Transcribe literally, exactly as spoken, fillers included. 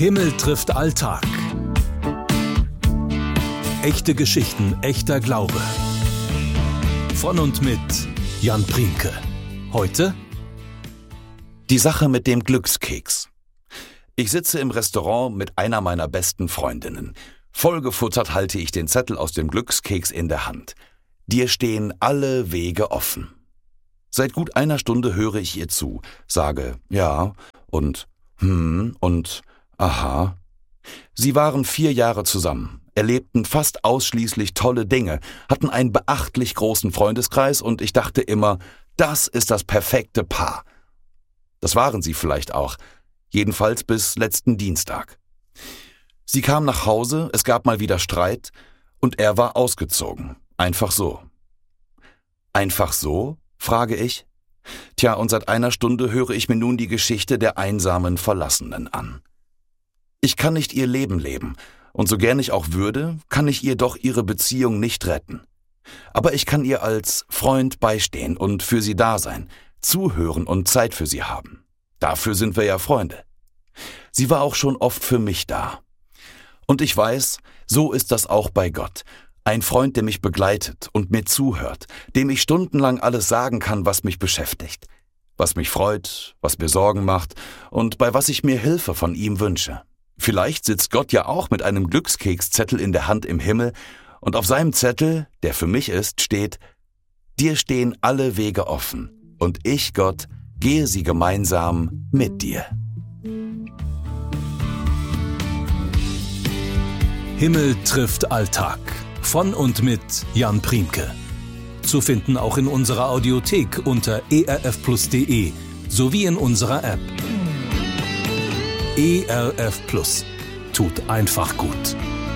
Himmel trifft Alltag. Echte Geschichten, echter Glaube. Von und mit Jan Priemke. Heute die Sache mit dem Glückskeks. Ich sitze im Restaurant mit einer meiner besten Freundinnen. Vollgefuttert halte ich den Zettel aus dem Glückskeks in der Hand. Dir stehen alle Wege offen. Seit gut einer Stunde höre ich ihr zu, sage ja und hm und aha. Sie waren vier Jahre zusammen, erlebten fast ausschließlich tolle Dinge, hatten einen beachtlich großen Freundeskreis und ich dachte immer, das ist das perfekte Paar. Das waren sie vielleicht auch, jedenfalls bis letzten Dienstag. Sie kam nach Hause, es gab mal wieder Streit und er war ausgezogen, einfach so. Einfach so? Frage ich. Tja, und seit einer Stunde höre ich mir nun die Geschichte der einsamen Verlassenen an. Ich kann nicht ihr Leben leben, und so gern ich auch würde, kann ich ihr doch ihre Beziehung nicht retten. Aber ich kann ihr als Freund beistehen und für sie da sein, zuhören und Zeit für sie haben. Dafür sind wir ja Freunde. Sie war auch schon oft für mich da. Und ich weiß, so ist das auch bei Gott. Ein Freund, der mich begleitet und mir zuhört, dem ich stundenlang alles sagen kann, was mich beschäftigt, was mich freut, was mir Sorgen macht und bei was ich mir Hilfe von ihm wünsche. Vielleicht sitzt Gott ja auch mit einem Glückskekszettel in der Hand im Himmel und auf seinem Zettel, der für mich ist, steht: Dir stehen alle Wege offen und ich, Gott, gehe sie gemeinsam mit dir. Himmel trifft Alltag. Von und mit Jan Priemke. Zu finden auch in unserer Audiothek unter e r f plus punkt d e sowie in unserer App. E R F Plus. Tut einfach gut.